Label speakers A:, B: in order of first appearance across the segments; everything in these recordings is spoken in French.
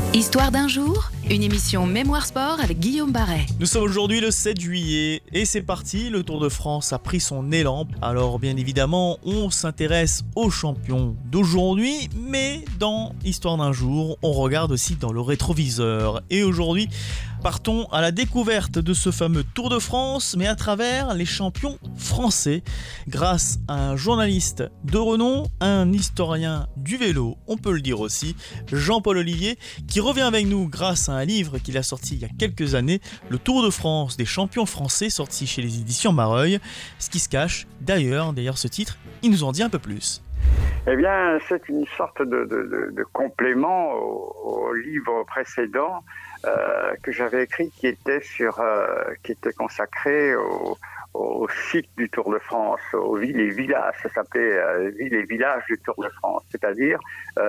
A: Histoire d'un jour, une émission Mémoire Sport avec Guillaume Barret.
B: Nous sommes aujourd'hui le 7 juillet et c'est parti, le Tour de France a pris son élan. Alors bien évidemment, on s'intéresse aux champions d'aujourd'hui, mais dans Histoire d'un jour, on regarde aussi dans le rétroviseur. Et aujourd'hui, partons à la découverte de ce fameux Tour de France, mais à travers les champions français, grâce à un journaliste de renom, un historien du vélo, on peut le dire aussi, Jean-Paul Ollivier, qui revient avec nous grâce à un livre qu'il a sorti il y a quelques années, le Tour de France des champions français, sorti chez les éditions Mareuil. Ce qui se cache derrière ce titre, il nous en dit un peu plus.
C: Eh bien, c'est une sorte de complément au livre précédent que j'avais écrit, qui était consacré au site du Tour de France, aux villes et villages. Ça s'appelait villes et villages du Tour de France, c'est-à-dire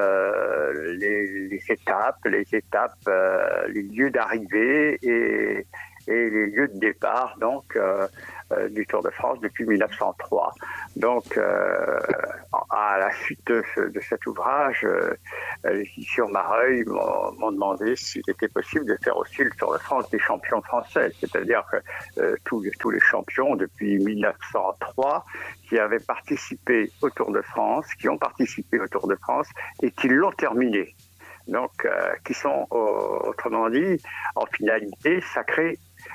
C: les étapes, les lieux d'arrivée et les lieux de départ, donc du Tour de France depuis 1903. Donc, à la suite de cet ouvrage, les éditions Mareuil m'ont demandé s'il était possible de faire aussi le Tour de France des champions français, c'est-à-dire que tous les champions depuis 1903 qui avaient participé au Tour de France, qui ont participé au Tour de France et qui l'ont terminé. Donc, qui sont, autrement dit, en finalité sacré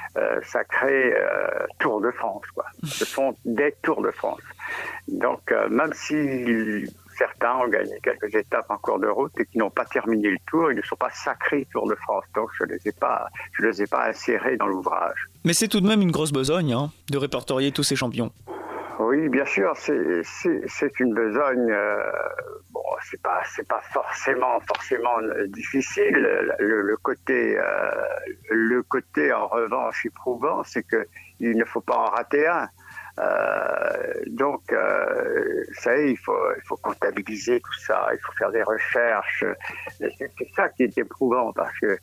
C: Tour de France, quoi. Ce sont des Tours de France. Donc, même si certains ont gagné quelques étapes en cours de route et qui n'ont pas terminé le Tour, ils ne sont pas sacrés Tour de France. Donc, je les ai pas insérés dans l'ouvrage.
B: Mais c'est tout de même une grosse besogne, de répertorier tous ces champions.
C: Oui, bien sûr, c'est une besogne. C'est pas forcément difficile. Le côté en revanche éprouvant, c'est que il ne faut pas en rater un. Donc, ça y est, il faut comptabiliser tout ça, il faut faire des recherches. C'est ça qui est éprouvant, parce que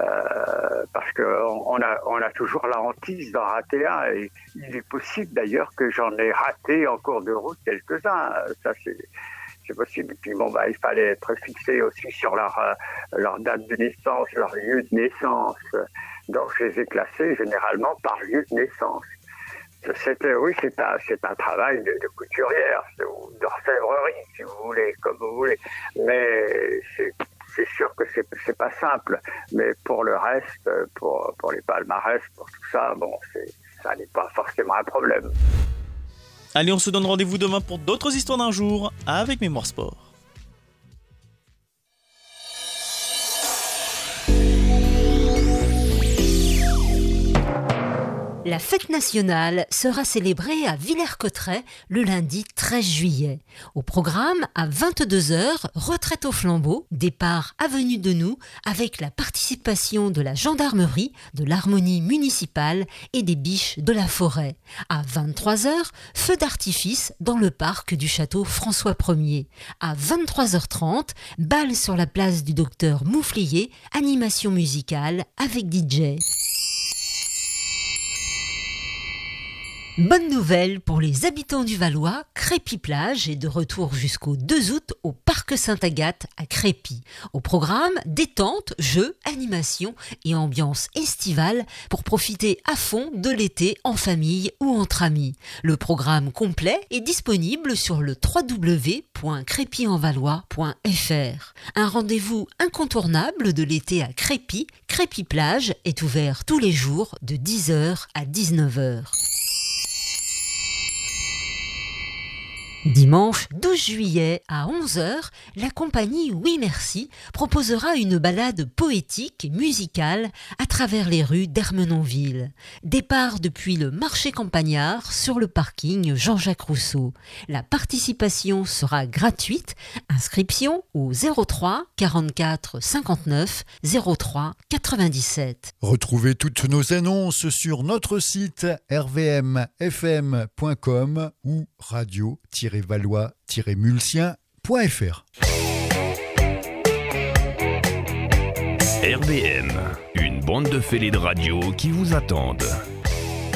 C: on a toujours la hantise d'en rater un, et il est possible d'ailleurs que j'en ai raté en cours de route quelques-uns. Ça, c'est possible. Et puis il fallait être fixé aussi sur leur date de naissance, leur lieu de naissance. Donc, je les ai classés généralement par lieu de naissance. C'est un travail de couturière, ou d'orfèvrerie, si vous voulez, comme vous voulez. Mais c'est sûr que c'est pas simple. Mais pour le reste, pour les palmarès, pour tout ça, ça n'est pas forcément un problème.
B: Allez, on se donne rendez-vous demain pour d'autres histoires d'un jour avec Mémoire Sport.
D: La fête nationale sera célébrée à Villers-Cotterêts le lundi 13 juillet. Au programme, à 22h, retraite au flambeau, départ avenue de Nou, avec la participation de la gendarmerie, de l'harmonie municipale et des biches de la forêt. À 23h, feu d'artifice dans le parc du château François Ier. À 23h30, bal sur la place du docteur Mouflier, animation musicale avec DJ. Bonne nouvelle pour les habitants du Valois, Crépy Plage est de retour jusqu'au 2 août au Parc Sainte-Agathe à Crépy. Au programme, détente, jeux, animation et ambiance estivale pour profiter à fond de l'été en famille ou entre amis. Le programme complet est disponible sur le www.crépyenvalois.fr. Un rendez-vous incontournable de l'été à Crépy, Crépy Plage est ouvert tous les jours de 10h à 19h. Dimanche 12 juillet à 11h, la compagnie Oui Merci proposera une balade poétique et musicale à travers les rues d'Ermenonville. Départ depuis le marché campagnard sur le parking Jean-Jacques Rousseau. La participation sera gratuite. Inscription au 03 44 59 03 97.
E: Retrouvez toutes nos annonces sur notre site rvmfm.com ou radio-valois-mulsien.fr.
F: RVM, une bande de fêlés de radio qui vous attendent.